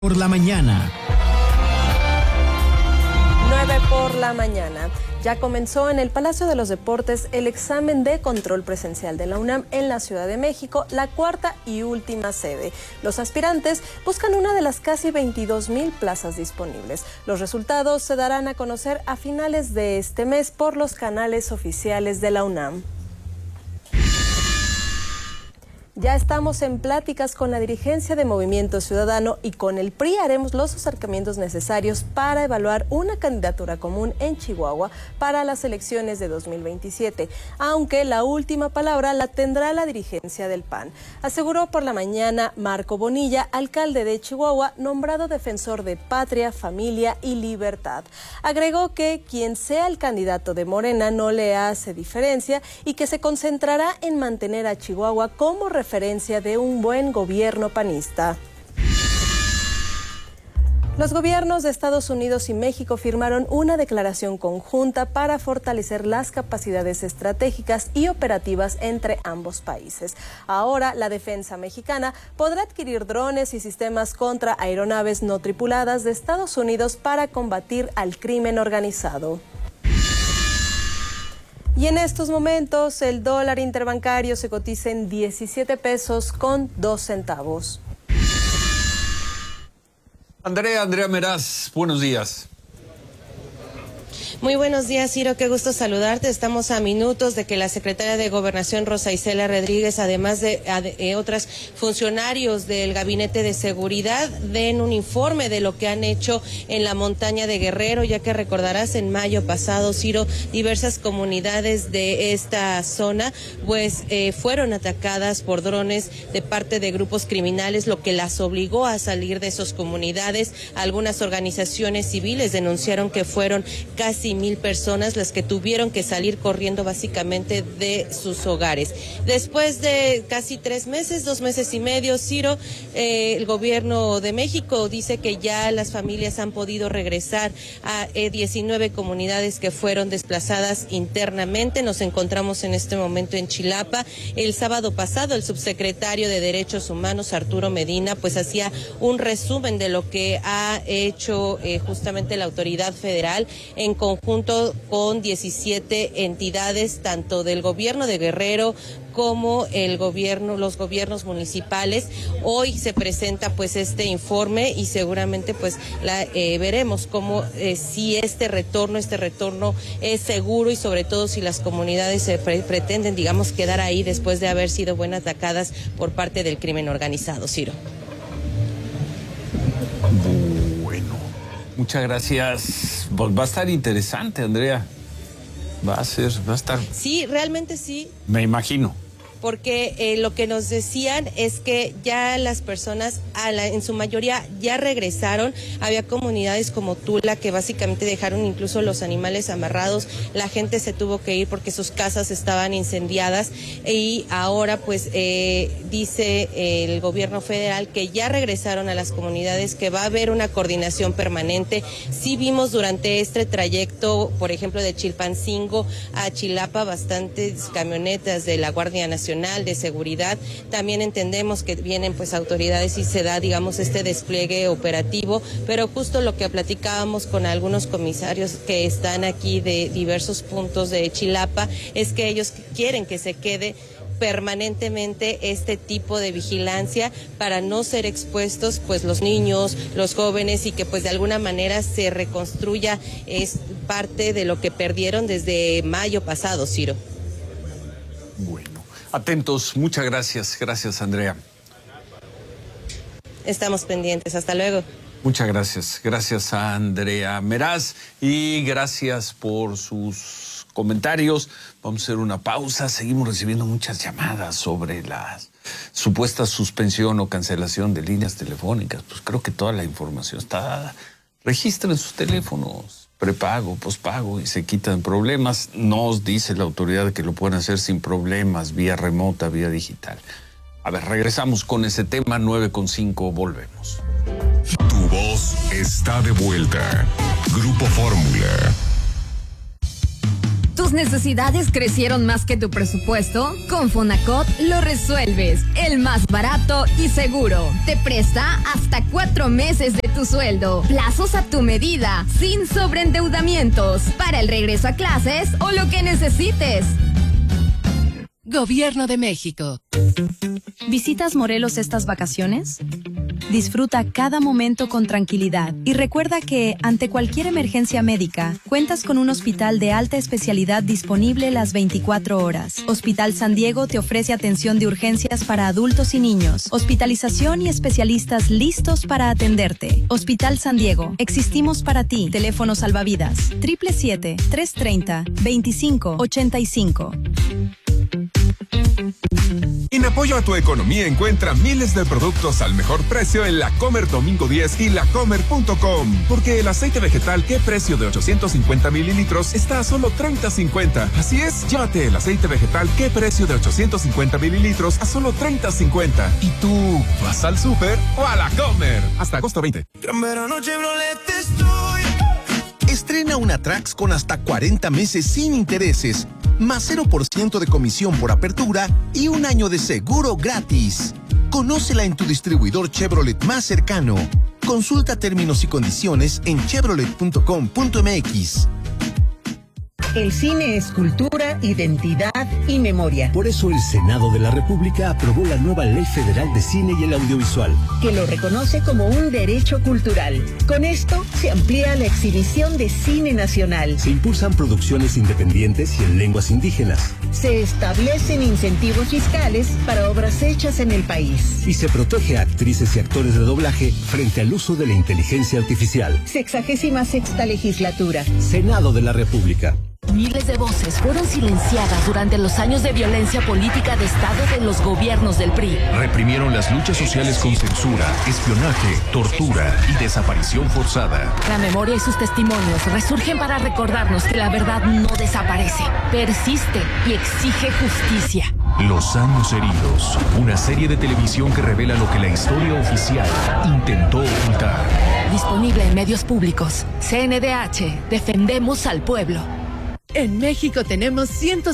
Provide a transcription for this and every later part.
Por la mañana. 9 por la mañana. Ya comenzó en el Palacio de los Deportes el examen de control presencial de la UNAM en la Ciudad de México, la cuarta y última sede. Los aspirantes buscan una de las casi 22,000 plazas disponibles. Los resultados se darán a conocer a finales de este mes por los canales oficiales de la UNAM. Ya estamos en pláticas con la dirigencia de Movimiento Ciudadano y con el PRI haremos los acercamientos necesarios para evaluar una candidatura común en Chihuahua para las elecciones de 2027, aunque la última palabra la tendrá la dirigencia del PAN, aseguró por la mañana Marco Bonilla, alcalde de Chihuahua, nombrado defensor de patria, familia y libertad. Agregó que quien sea el candidato de Morena no le hace diferencia y que se concentrará en mantener a Chihuahua como referencia de un buen gobierno panista. Los gobiernos de Estados Unidos y México firmaron una declaración conjunta para fortalecer las capacidades estratégicas y operativas entre ambos países. Ahora, la defensa mexicana podrá adquirir drones y sistemas contra aeronaves no tripuladas de Estados Unidos para combatir al crimen organizado. Y en estos momentos el dólar interbancario se cotiza en 17 pesos con 2 centavos. Andrea Meraz, buenos días. Muy buenos días, Ciro, qué gusto saludarte. Estamos a minutos de que la secretaria de Gobernación, Rosa Isela Rodríguez, además de otros funcionarios del Gabinete de Seguridad, den un informe de lo que han hecho en la montaña de Guerrero, ya que recordarás en mayo pasado, Ciro, diversas comunidades de esta zona pues fueron atacadas por drones de parte de grupos criminales, lo que las obligó a salir de esas comunidades. Algunas organizaciones civiles denunciaron que fueron casi 1,000 personas las que tuvieron que salir corriendo básicamente de sus hogares. Después de casi 3 meses, 2 meses y medio, Ciro, el gobierno de México dice que ya las familias han podido regresar a 19 comunidades que fueron desplazadas internamente. Nos encontramos en este momento en Chilapa. El sábado pasado, el subsecretario de Derechos Humanos, Arturo Medina, pues hacía un resumen de lo que ha hecho justamente la autoridad federal en conjunto con 17 entidades, tanto del gobierno de Guerrero como los gobiernos municipales. Hoy se presenta pues este informe y seguramente pues veremos cómo si este retorno es seguro y sobre todo si las comunidades se pretenden, digamos, quedar ahí después de haber sido atacadas por parte del crimen organizado. Ciro. Bueno, muchas gracias. Pues va a estar interesante, Andrea. Va a estar. Sí, realmente sí. Me imagino. Porque lo que nos decían es que ya las personas, en su mayoría, ya regresaron. Había comunidades como Tula que básicamente dejaron incluso los animales amarrados. La gente se tuvo que ir porque sus casas estaban incendiadas. Y ahora, pues, dice el gobierno federal que ya regresaron a las comunidades, que va a haber una coordinación permanente. Sí vimos durante este trayecto, por ejemplo, de Chilpancingo a Chilapa, bastantes camionetas de la Guardia Nacional de Seguridad. También entendemos que vienen pues autoridades y se da, digamos, este despliegue operativo, pero justo lo que platicábamos con algunos comisarios que están aquí de diversos puntos de Chilapa es que ellos quieren que se quede permanentemente este tipo de vigilancia para no ser expuestos pues los niños, los jóvenes, y que pues de alguna manera se reconstruya es parte de lo que perdieron desde mayo pasado, Ciro. Bueno. Atentos, muchas gracias. Gracias, Andrea. Estamos pendientes, hasta luego. Muchas gracias. Gracias a Andrea Meraz y gracias por sus comentarios. Vamos a hacer una pausa. Seguimos recibiendo muchas llamadas sobre la supuesta suspensión o cancelación de líneas telefónicas. Pues creo que toda la información está dada. Registren sus teléfonos. Prepago, pospago, y se quitan problemas. Nos dice la autoridad que lo pueden hacer sin problemas, vía remota, vía digital. A ver, regresamos con ese tema, 9:05, volvemos. Tu voz está de vuelta. Grupo Fórmula. Tus ¿Tus necesidades crecieron más que tu presupuesto? Con Fonacot lo resuelves. El más barato y seguro. Te presta hasta 4 meses de tu sueldo. Plazos a tu medida, sin sobreendeudamientos. Para el regreso a clases o lo que necesites. Gobierno de México. ¿Visitas Morelos estas vacaciones? Disfruta cada momento con tranquilidad y recuerda que, ante cualquier emergencia médica, cuentas con un hospital de alta especialidad disponible las 24 horas. Hospital San Diego te ofrece atención de urgencias para adultos y niños, hospitalización y especialistas listos para atenderte. Hospital San Diego, existimos para ti. Teléfono salvavidas 777-330-2585. En apoyo a tu economía encuentra miles de productos al mejor precio en La Comer Domingo 10 y lacomer.com. Porque el aceite vegetal ¿Qué precio de 850 mililitros está a solo $30.50? Así es, llévate el aceite vegetal ¿Qué precio de 850 mililitros a solo $30.50? ¿Y tú vas al súper o a La Comer? Hasta agosto 20. Estrena una Trax con hasta 40 meses sin intereses, más 0% de comisión por apertura y 1 año de seguro gratis. Conócela en tu distribuidor Chevrolet más cercano. Consulta términos y condiciones en chevrolet.com.mx. El cine es cultura, identidad y memoria. Por eso el Senado de la República aprobó la nueva Ley Federal de Cine y el Audiovisual, que lo reconoce como un derecho cultural. Con esto se amplía la exhibición de cine nacional. Se impulsan producciones independientes y en lenguas indígenas. Se establecen incentivos fiscales para obras hechas en el país. Y se protege a actrices y actores de doblaje frente al uso de la inteligencia artificial. 66ª legislatura. Senado de la República. Miles de voces fueron silenciadas durante los años de violencia política de Estado de los gobiernos del PRI. Reprimieron las luchas sociales con censura, espionaje, tortura y desaparición forzada. La memoria y sus testimonios resurgen para recordarnos que la verdad no desaparece, persiste y exige justicia. Los años heridos, una serie de televisión que revela lo que la historia oficial intentó ocultar. Disponible en medios públicos. CNDH, defendemos al pueblo. En México tenemos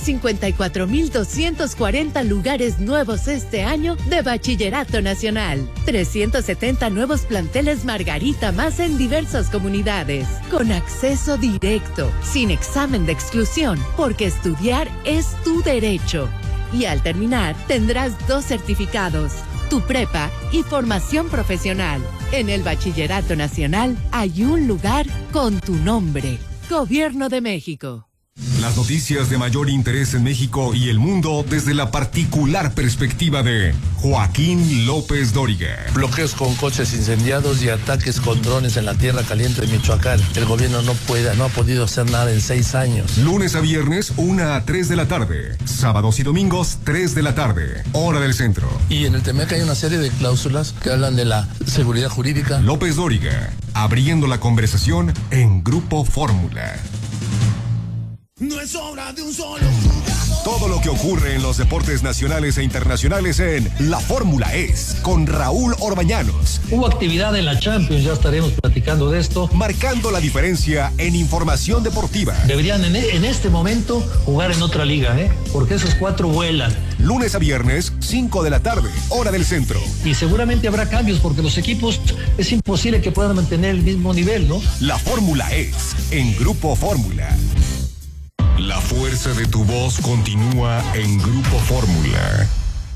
154,240 lugares nuevos este año de Bachillerato Nacional. 370 nuevos planteles Margarita más en diversas comunidades. Con acceso directo, sin examen de exclusión, porque estudiar es tu derecho. Y al terminar, tendrás 2 certificados, tu prepa y formación profesional. En el Bachillerato Nacional hay un lugar con tu nombre. Gobierno de México. Las noticias de mayor interés en México y el mundo desde la particular perspectiva de Joaquín López Dóriga. Bloqueos con coches incendiados y ataques con drones en la Tierra Caliente de Michoacán. El gobierno no ha podido hacer nada en 6 años. Lunes a viernes, 1 a 3 de la tarde. Sábados y domingos, 3 de la tarde. Hora del centro. Y en el TEMEC hay una serie de cláusulas que hablan de la seguridad jurídica. López Dóriga, abriendo la conversación en Grupo Fórmula. No es obra de un solo jugador. Todo lo que ocurre en los deportes nacionales e internacionales en La Fórmula Es, con Raúl Orbañanos. Hubo actividad en la Champions, ya estaremos platicando de esto. Marcando la diferencia en información deportiva. Deberían en este momento jugar en otra liga, porque esos 4 vuelan. Lunes a viernes, 5 de la tarde, hora del centro. Y seguramente habrá cambios, porque los equipos es imposible que puedan mantener el mismo nivel, ¿no? La Fórmula Es, en Grupo Fórmula. La fuerza de tu voz continúa en Grupo Fórmula.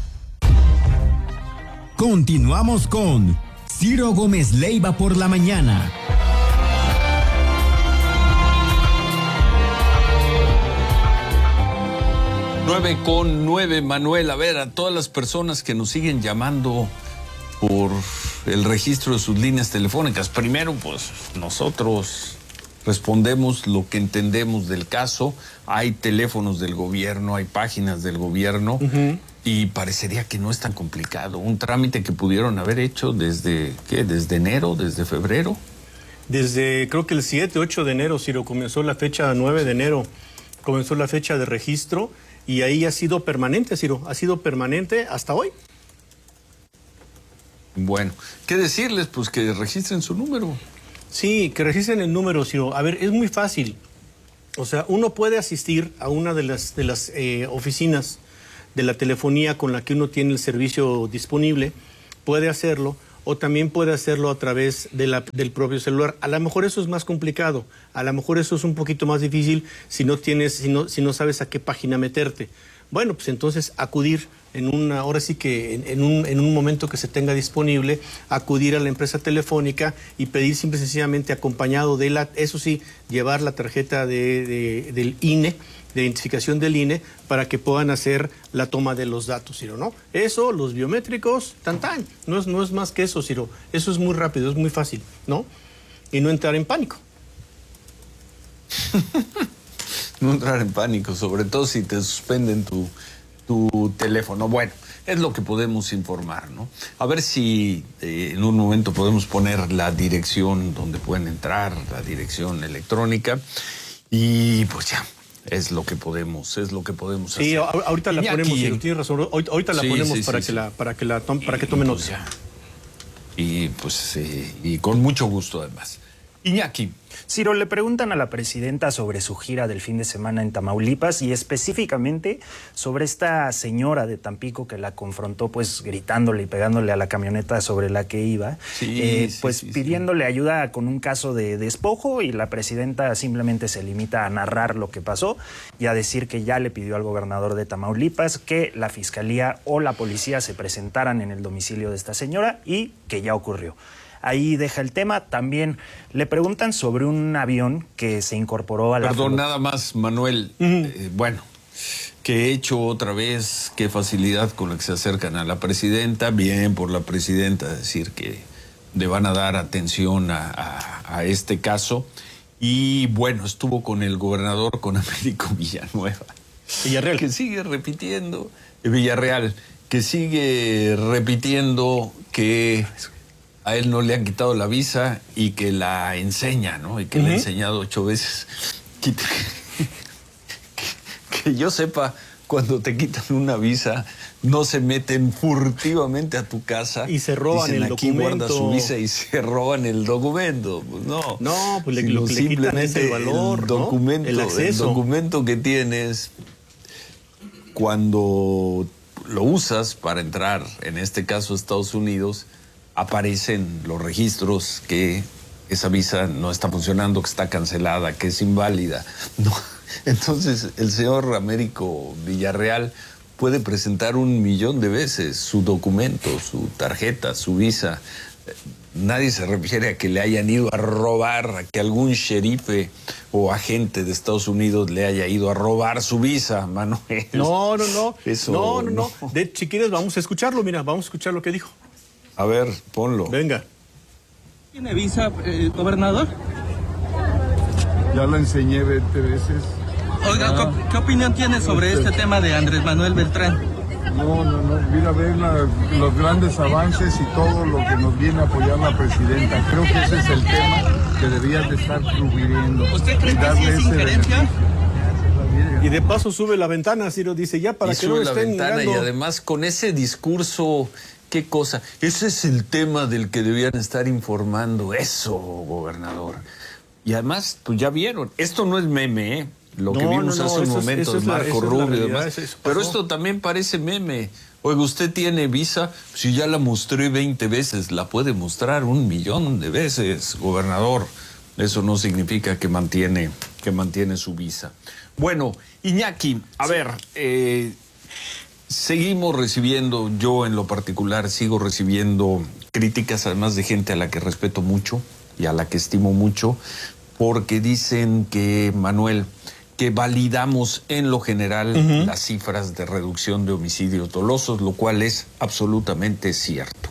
Continuamos con Ciro Gómez Leiva por la mañana. Nueve con 9, Manuel. A ver, a todas las personas que nos siguen llamando por el registro de sus líneas telefónicas. Primero, pues nosotros respondemos lo que entendemos del caso. Hay teléfonos del gobierno, hay páginas del gobierno, y parecería que no es tan complicado. Un trámite que pudieron haber hecho desde enero, desde febrero. Desde creo que el 7, 8 de enero, Ciro, comenzó la fecha 9 de enero, comenzó la fecha de registro, y ahí ha sido permanente, Ciro, ha sido permanente hasta hoy. Bueno, ¿qué decirles? Pues que registren su número. Sí, que registren el número, Ciro. A ver, es muy fácil. O sea, uno puede asistir a una de las oficinas de la telefonía con la que uno tiene el servicio disponible, puede hacerlo, o también puede hacerlo a través del propio celular. A lo mejor eso es más complicado, a lo mejor eso es un poquito más difícil si no sabes a qué página meterte. Bueno, pues entonces acudir ahora sí que en un momento que se tenga disponible, acudir a la empresa telefónica y pedir simple y sencillamente acompañado de eso sí, llevar la tarjeta del INE, de identificación del INE, para que puedan hacer la toma de los datos, Ciro, ¿no? Eso, los biométricos, no es más que eso, Ciro. Eso es muy rápido, es muy fácil, ¿no? Y no entrar en pánico. No entrar en pánico, sobre todo si te suspenden tu teléfono. Bueno, es lo que podemos informar, ¿no? A ver si en un momento podemos poner la dirección donde pueden entrar, la dirección electrónica, y pues ya, es lo que podemos hacer. Sí, ahorita la ponemos, Ciro, tienes razón, ahorita la ponemos para que tome nota. Pues y pues y con mucho gusto además. Iñaki. Ciro, le preguntan a la presidenta sobre su gira del fin de semana en Tamaulipas y específicamente sobre esta señora de Tampico que la confrontó pues gritándole y pegándole a la camioneta sobre la que iba, pidiéndole ayuda con un caso de despojo, y la presidenta simplemente se limita a narrar lo que pasó y a decir que ya le pidió al gobernador de Tamaulipas que la fiscalía o la policía se presentaran en el domicilio de esta señora y que ya ocurrió. Ahí deja el tema. También le preguntan sobre un avión que se incorporó a la... Perdón, nada más, Manuel. Bueno, que he hecho otra vez, qué facilidad con la que se acercan a la presidenta. Bien por la presidenta decir que le van a dar atención a este caso. Y bueno, estuvo con el gobernador, con Américo Villanueva. Villarreal. Que sigue repitiendo, Villarreal, que sigue repitiendo que... a él no le han quitado la visa y que la enseña, ¿no? Y que le ha enseñado 8 veces. Que yo sepa, cuando te quitan una visa, no se meten furtivamente a tu casa y se roban el documento. Aquí guarda su visa y se roban el documento. Pues no. No, pues lo que le quitan es el valor, el documento, ¿no? El acceso. El documento que tienes cuando lo usas para entrar, en este caso a Estados Unidos, aparecen los registros que esa visa no está funcionando, que está cancelada, que es inválida. No. Entonces, el señor Américo Villarreal puede presentar 1,000,000 de veces su documento, su tarjeta, su visa. Nadie se refiere a que le hayan ido a robar, a que algún sherife o agente de Estados Unidos le haya ido a robar su visa, Manuel. No. Eso no. Si quieres, vamos a escucharlo. Mira, vamos a escuchar lo que dijo. A ver, ponlo. Venga. ¿Tiene visa, gobernador? Ya la enseñé 20 veces. Oiga, ¿qué opinión tiene sobre este tema de Andrés Manuel Beltrán? No. Mira a ver los grandes avances y todo lo que nos viene a apoyar la presidenta. Creo que ese es el tema que deberías de estar cubriendo. ¿Usted cree que sí es injerencia? Y de paso sube la ventana, Ciro, dice ya para que no lo estén mirando. Y además con ese discurso... ¿Qué cosa? Ese es el tema del que debían estar informando. Eso, gobernador. Y además, pues ya vieron, esto no es meme, ¿eh? Lo que vimos hace un momento de Marco Rubio y demás. Pero esto también parece meme. Oiga, usted tiene visa, si ya la mostré 20 veces, la puede mostrar 1,000,000 de veces, gobernador. Eso no significa que mantiene su visa. Bueno, Iñaki, a ver, seguimos recibiendo, yo en lo particular sigo recibiendo críticas, además de gente a la que respeto mucho y a la que estimo mucho, porque dicen que, Manuel, que validamos en lo general las cifras de reducción de homicidios dolosos, lo cual es absolutamente cierto.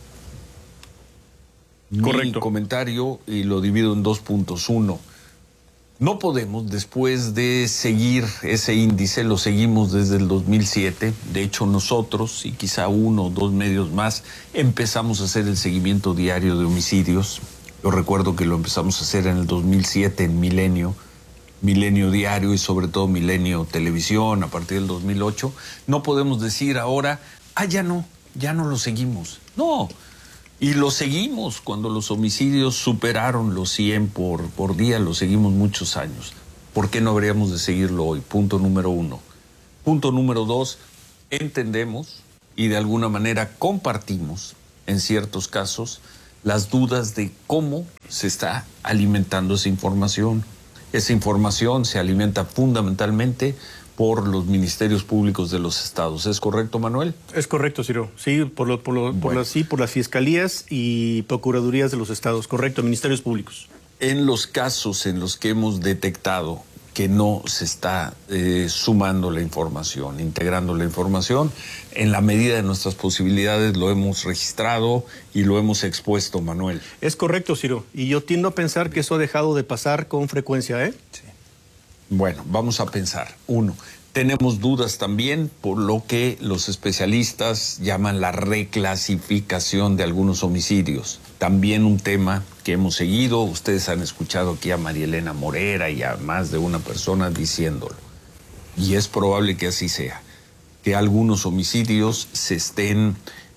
Correcto. Mi comentario, y lo divido en 2 puntos. 1, no podemos, después de seguir ese índice, lo seguimos desde el 2007. De hecho, nosotros, y quizá 1 o 2 medios más, empezamos a hacer el seguimiento diario de homicidios. Yo recuerdo que lo empezamos a hacer en el 2007, en Milenio Diario y sobre todo Milenio Televisión, a partir del 2008. No podemos decir ahora, ya no lo seguimos. No. Y lo seguimos cuando los homicidios superaron los 100 por día, lo seguimos muchos años. ¿Por qué no habríamos de seguirlo hoy? Punto número 1. Punto número 2, entendemos y de alguna manera compartimos, en ciertos casos, las dudas de cómo se está alimentando esa información. Esa información se alimenta fundamentalmente por los ministerios públicos de los estados. ¿Es correcto, Manuel? Es correcto, Ciro. Sí, por las fiscalías y procuradurías de los estados. Correcto, ministerios públicos. En los casos en los que hemos detectado que no se está sumando la información, integrando la información, en la medida de nuestras posibilidades lo hemos registrado y lo hemos expuesto, Manuel. Es correcto, Ciro. Y yo tiendo a pensar que eso ha dejado de pasar con frecuencia, ¿eh? Sí. Bueno, vamos a pensar. 1, tenemos dudas también por lo que los especialistas llaman la reclasificación de algunos homicidios. También un tema que hemos seguido. Ustedes han escuchado aquí a María Elena Morera y a más de una persona diciéndolo. Y es probable que así sea. Que algunos homicidios se estén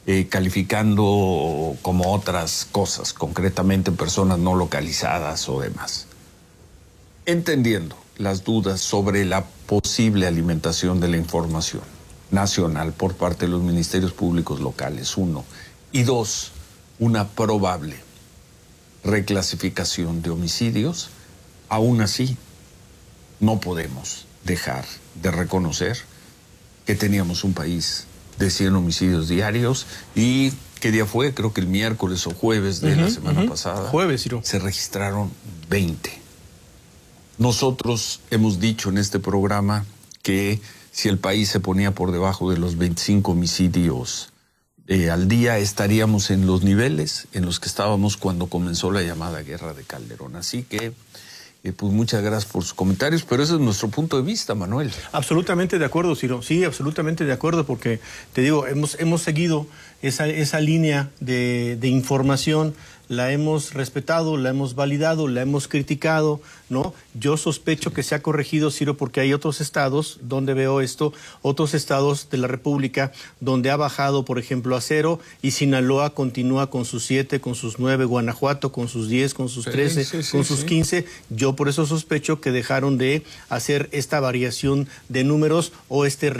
calificando como otras cosas, concretamente personas no localizadas o demás. Entendiendo las dudas sobre la posible alimentación de la información nacional por parte de los ministerios públicos locales, 1. Y 2, una probable reclasificación de homicidios, aún así no podemos dejar de reconocer que teníamos un país de 100 homicidios diarios y ¿qué día fue? Creo que el miércoles o jueves de la semana pasada. Jueves, Ciro. Se registraron 20. Nosotros hemos dicho en este programa que si el país se ponía por debajo de los 25 homicidios al día, estaríamos en los niveles en los que estábamos cuando comenzó la llamada Guerra de Calderón. Así que, pues muchas gracias por sus comentarios, pero ese es nuestro punto de vista, Manuel. Absolutamente de acuerdo, Ciro. Sí, absolutamente de acuerdo, porque te digo, hemos seguido esa línea de información, la hemos respetado, la hemos validado, la hemos criticado, ¿no? Yo sospecho que se ha corregido, Ciro, porque hay otros estados donde veo esto, otros estados de la República donde ha bajado, por ejemplo, a 0 y Sinaloa continúa con sus 7, con sus 9, Guanajuato con sus 10, con sus 13, con sus 15. Yo por eso sospecho que dejaron de hacer esta variación de números o este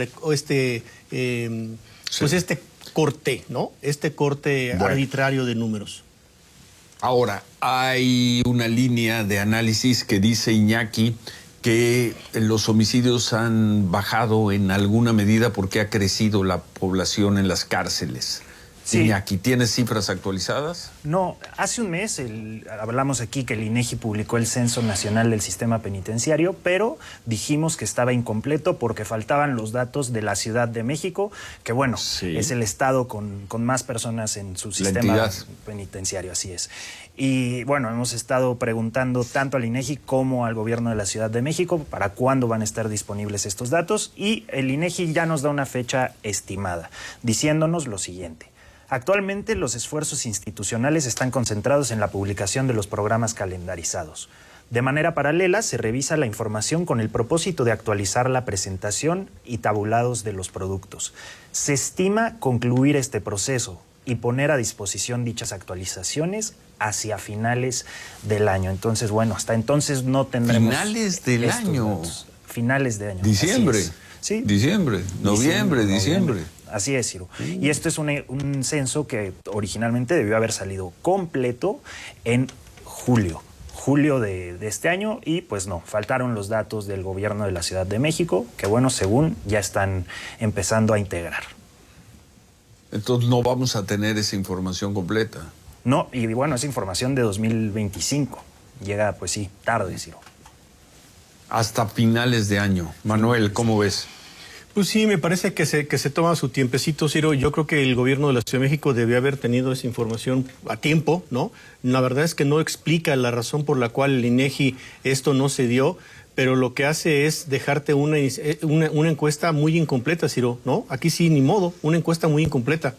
corte, ¿no? Este corte arbitrario de números. Ahora, hay una línea de análisis que dice Iñaki que los homicidios han bajado en alguna medida porque ha crecido la población en las cárceles. Sí. Iñaki, ¿tienes cifras actualizadas? No, hace un mes hablamos aquí que el INEGI publicó el Censo Nacional del Sistema Penitenciario, pero dijimos que estaba incompleto porque faltaban los datos de la Ciudad de México, que bueno, es el estado con más personas en su sistema penitenciario, así es. Y bueno, hemos estado preguntando tanto al INEGI como al gobierno de la Ciudad de México para cuándo van a estar disponibles estos datos, y el INEGI ya nos da una fecha estimada, diciéndonos lo siguiente. Actualmente los esfuerzos institucionales están concentrados en la publicación de los programas calendarizados. De manera paralela se revisa la información con el propósito de actualizar la presentación y tabulados de los productos. Se estima concluir este proceso y poner a disposición dichas actualizaciones hacia finales del año. Entonces, bueno, hasta entonces no tendremos... Finales del año. Datos. Finales de año. Diciembre. Sí. Diciembre, noviembre, diciembre. Así es, Ciro. Y esto es un censo que originalmente debió haber salido completo en julio de este año, y pues no, faltaron los datos del gobierno de la Ciudad de México, que bueno, según ya están empezando a integrar. Entonces no vamos a tener esa información completa. No, y bueno, es información de 2025. Llega, pues sí, tarde, Ciro. Hasta finales de año. Manuel, ¿cómo ves? Pues sí, me parece que se toma su tiempecito, Ciro. Yo creo que el gobierno de la Ciudad de México debió haber tenido esa información a tiempo, ¿no? La verdad es que no explica la razón por la cual el INEGI esto no se dio, pero lo que hace es dejarte una encuesta muy incompleta, Ciro, ¿no? Aquí sí, ni modo, una encuesta muy incompleta.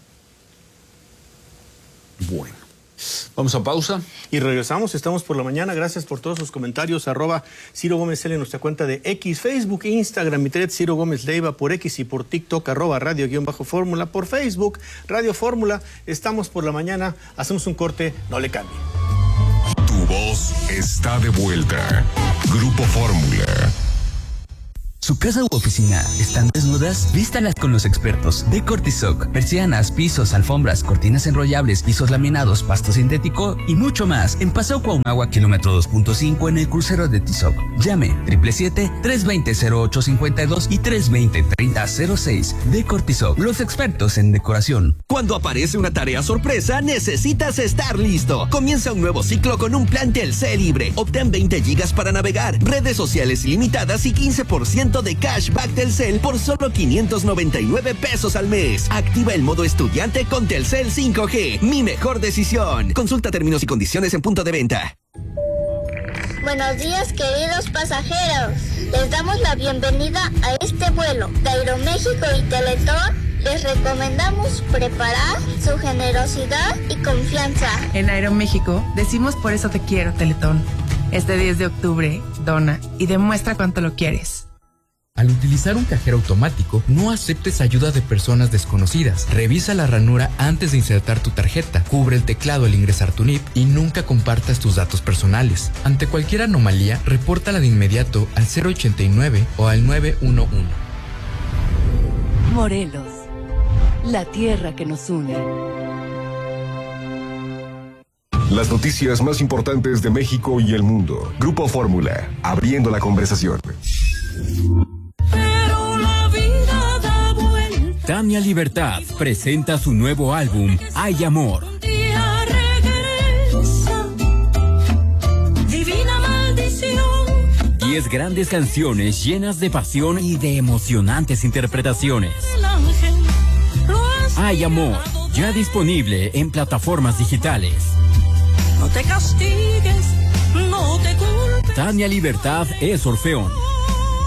Bueno. Vamos a pausa. Y regresamos, estamos por la mañana. Gracias por todos sus comentarios. @Ciro Gómez L en nuestra cuenta de X, Facebook, Instagram, mi Twitter, Ciro Gómez Leiva por X, y por TikTok, @radio_fórmula, por Facebook, Radio Fórmula. Estamos por la mañana, hacemos un corte, no le cambie. Tu voz está de vuelta. Grupo Fórmula. ¿Su casa u oficina están desnudas? Vístalas con los expertos de Cortisoc. Persianas, pisos, alfombras, cortinas enrollables, pisos laminados, pasto sintético y mucho más. En Paseo Cuauhnáhuac, kilómetro 2.5 en el crucero de Tizoc. Llame 777-320-0852 y 320-3006 de Cortisoc. Los expertos en decoración. Cuando aparece una tarea sorpresa, necesitas estar listo. Comienza un nuevo ciclo con un plan Telcel libre. Obtén 20 gigas para navegar, redes sociales ilimitadas y 15% de cashback Telcel por solo 599 pesos al mes. Activa el modo estudiante con Telcel 5G. Mi mejor decisión. Consulta términos y condiciones en punto de venta. Buenos días, queridos pasajeros. Les damos la bienvenida a este vuelo. De Aeroméxico y Teletón les recomendamos preparar su generosidad y confianza. En Aeroméxico decimos por eso te quiero, Teletón. Este 10 de octubre, dona y demuestra cuánto lo quieres. Al utilizar un cajero automático, no aceptes ayuda de personas desconocidas. Revisa la ranura antes de insertar tu tarjeta. Cubre el teclado al ingresar tu NIP y nunca compartas tus datos personales. Ante cualquier anomalía, repórtala de inmediato al 089 o al 911. Morelos, la tierra que nos une. Las noticias más importantes de México y el mundo. Grupo Fórmula, abriendo la conversación. Pero la vida da vuelta. Tania Libertad presenta su nuevo álbum, Hay Amor. Día regresa. Divina maldición. 10 grandes canciones llenas de pasión y de emocionantes interpretaciones. El ángel Hay Amor, ya disponible en plataformas digitales. no te castigues, no te culpes. Tania Libertad es Orfeón.